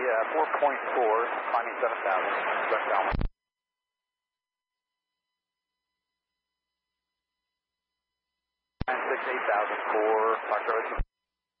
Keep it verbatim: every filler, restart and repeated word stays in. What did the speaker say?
uh, four point four, climbing seven thousand, westbound. nine six eight thousand for Foxtrot.